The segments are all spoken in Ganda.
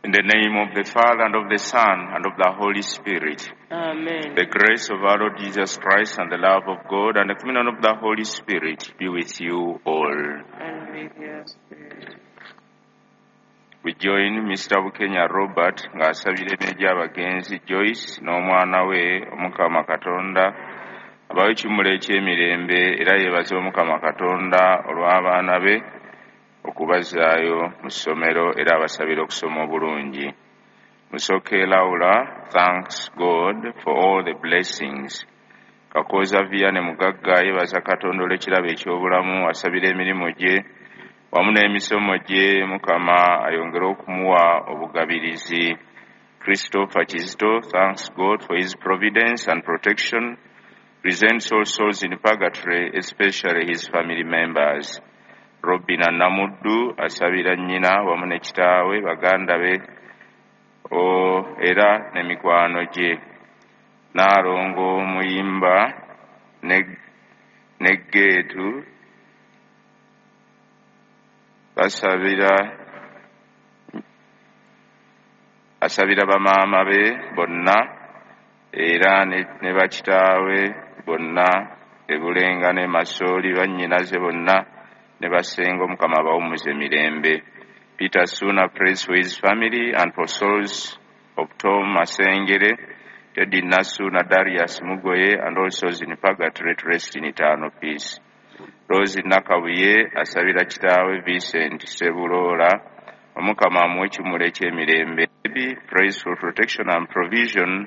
In the name of the Father, and of the Son, and of the Holy Spirit. Amen. The grace of our Lord Jesus Christ, and the love of God, and the communion of the Holy Spirit be with you all. And with your spirit. We join Mr. Bukenya Robert ng'asabira emmejo abagenzi Joyce n'omwana we Omukama Katonda abawe ekimula eky'emirembe era yeebaze Omukama Katonda olw'abaana be okubazaayo mu ssomero era abasabira okusoma obulungi. Musoke Laura thanks God for all the blessings. Kakooza Vianney Mugagga yeebaza Katonda olw'ekirabo eky'obulamu asabira emirimu gye wamu n'emisomo gye Mukama ayongere okumuwa obugabirizi. Christopher Kizito thanks God for his providence and protection. Presents all souls in purgatory, especially his family members. Robina Namuddu asabira nnyina wamu ne kitaawe baganda be era n'emikwano gye. Naalongo Muyimba ne Geetu asabira bamaama be bonna era ne bakitaawe bonna Ebulenga ne Masooli bannyinaze bonna ne basenga Omukama abawummuze emirembe. Peter Suna prays for his family and for souls of Tom Masengere, Teddy Nasuna, Darius Mugoye, and all souls in purgatory to rest in eternal peace. Rosie Nakabuye asabira kitaawe Vincent Sebulola Omukama amuwe ekimula eky'emirembe. Prays for protection and provision.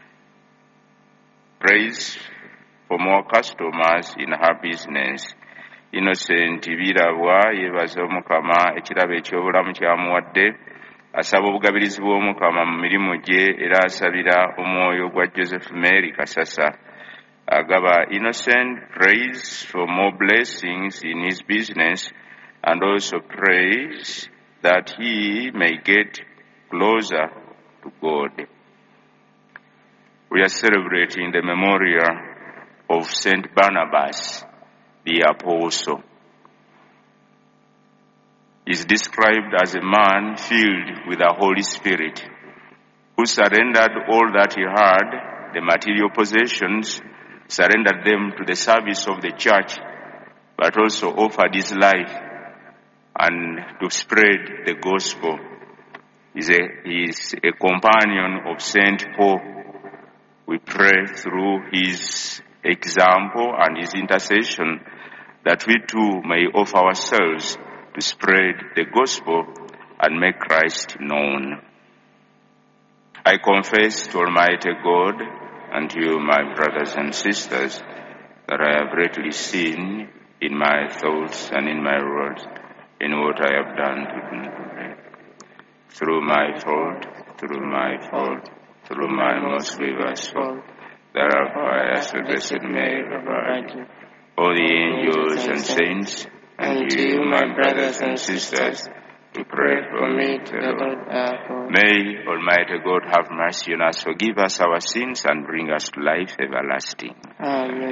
Prays for more customers in her business. Innocent Birabwa yeebaza Omukama ekirabo eky'obulamu kyamuwadde asaba obugabirizi bw'Omukama mu mirimu gye era asabira omwoyo gwa Joseph Mary Kasasa. Agaba Innocent prays for more blessings in his business and also prays that he may get closer to God. We are celebrating the memorial of Saint Barnabas, the Apostle. He is described as a man filled with the Holy Spirit, who surrendered all that he had, the material possessions, surrendered them to the service of the church, but also offered his life and to spread the gospel. He is a companion of Saint Paul. We pray through his example and his intercession that we too may offer ourselves to spread the gospel and make Christ known. I confess to Almighty God and to you, my brothers and sisters, that I have greatly sinned in my thoughts and in my words, in what I have done today. Through my fault, through my most grievous fault. Therefore I ask the Blessed Mary, all the angels and saints, and you, my brothers and sisters, to pray for me to the Lord. May Almighty God have mercy on us, forgive us our sins, and bring us to life everlasting. Amen.